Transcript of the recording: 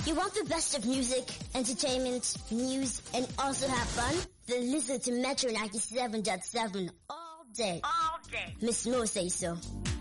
You want the best of music, entertainment, news, and also have fun? Then listen to Metro 97.7 all day. All day. Miss Mo say so.